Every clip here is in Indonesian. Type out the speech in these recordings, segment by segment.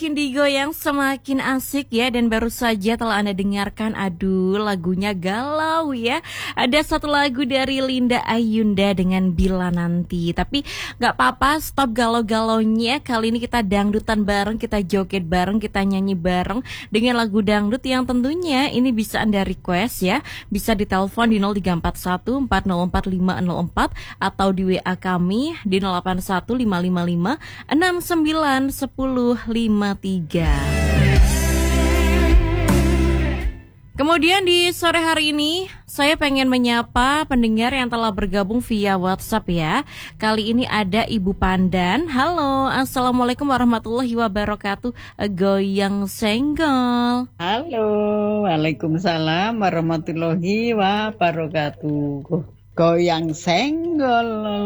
Semakin digoyang semakin asik ya. Dan baru saja telah Anda dengarkan, aduh lagunya galau ya. Ada satu lagu dari Linda Ayunda dengan Bila Nanti. Tapi gak apa-apa, stop galau-galaunya. Kali ini kita dangdutan bareng, kita joget bareng, kita nyanyi bareng dengan lagu dangdut yang tentunya ini bisa Anda request ya. Bisa ditelepon di 0341 404 5004 atau di WA kami di 081 555 69 10 53. Kemudian di sore hari ini saya pengen menyapa pendengar yang telah bergabung via WhatsApp ya. Kali ini ada Ibu Pandan. Halo, Assalamualaikum warahmatullahi wabarakatuh. Goyang senggol. Halo, Waalaikumsalam warahmatullahi wabarakatuh. Goyang senggol,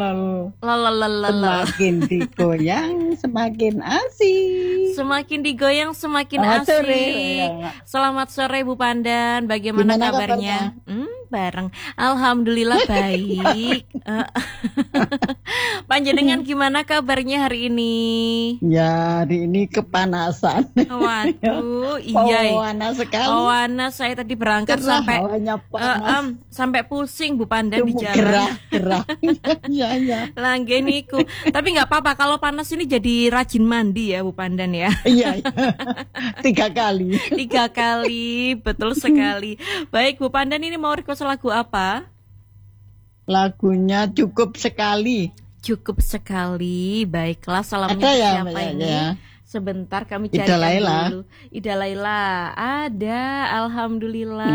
semakin digoyang semakin asik. Semakin digoyang semakin asik. Selamat sore Bu Pandan, bagaimana kabarnya? Bareng, alhamdulillah baik. Panjenengan gimana kabarnya hari ini? Ya, hari ini kepanasan. Waduh, iya. Panas sekali. Panas, saya tadi berangkat sampai pusing Bu Pandan di jalan. Gerah. Ya. Langgeniku. Tapi nggak apa-apa kalau panas ini jadi rajin mandi ya Bu Pandan ya. Iya. 3 kali. 3 kali, betul sekali. Baik Bu Pandan, ini mau request lagu apa? Lagunya Cukup Sekali. Cukup sekali. Baiklah, salamnya ada siapa ya, ini? Ya. Sebentar kami carikan dulu. Ida Laila. Ada, alhamdulillah.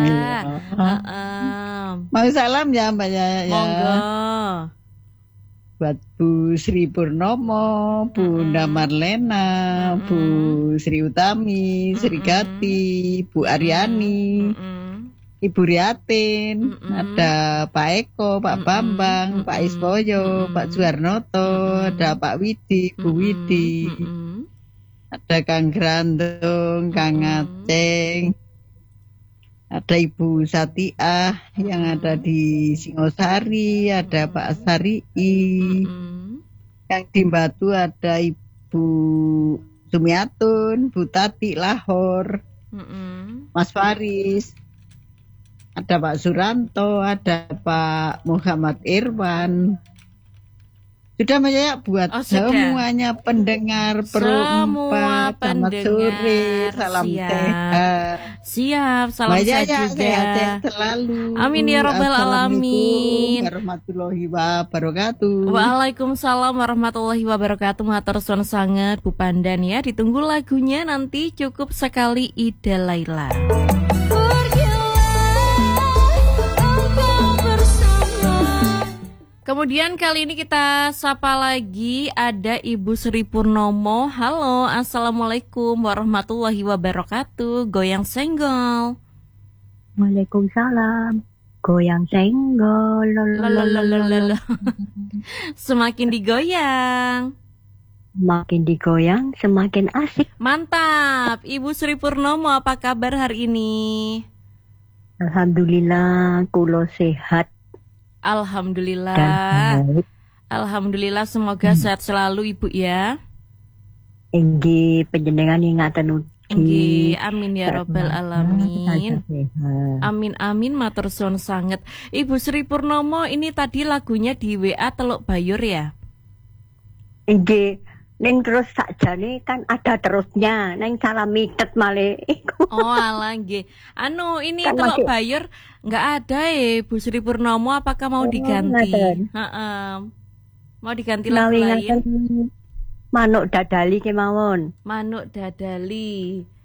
Mau salam ya Mbak ya. Monggo. Buat Bu Sri Purnomo, Bunda Marlena, Bu Sri Utami, Sri Gati, Bu Aryani, Ibu Riatin, ada Pak Eko, Pak Bambang, Pak Ispoyo, Pak Suharnoto, ada Pak Widi, Bu Widi, ada Kang Grandong, Kang Aceng, ada Ibu Satiah yang ada di Singosari, ada Pak Sarii, yang di Batu ada Ibu Sumiatun, Bu Tati Lahor, Mas Faris, ada Pak Suranto, ada Pak Muhammad Irwan. Sudah Mbak ya, buat semuanya pendengar semua Selamat sore, salam sehat. Siap, salam sehat juga. Sehat selalu. Amin ya rabbal alamin. Warahmatullahi wabarakatuh. Waalaikumsalam warahmatullahi wabarakatuh. Matur suwun sangat Bu Pandan ya. Ditunggu lagunya nanti. Cukup sekali, Ida Laila. Kemudian kali ini kita sapa lagi, ada Ibu Sri Purnomo. Halo, assalamualaikum warahmatullahi wabarakatuh. Goyang senggol. Waalaikumsalam. Goyang senggol. Semakin digoyang, makin digoyang semakin asik. Mantap. Ibu Sri Purnomo, apa kabar hari ini? Alhamdulillah, kulo sehat. Alhamdulillah. Alhamdulillah, semoga sehat selalu Ibu ya. Inggih panjenengan ingatan ugi. Amin ya rabbal alamin. Amin amin, matur suwun sanget. Ibu Sri Purnomo, ini tadi lagunya di WA Teluk Bayur ya? Inggih. Neng terus sakjane kan ada terusnya. Neng salah mitet male iku. Oh alah nggih. Ini kan Teluk Bayur nggak ada Bu Sri Purnomo, apakah mau diganti? Mau diganti lagu lain? Manuk dadali kemawon. Manuk dadali.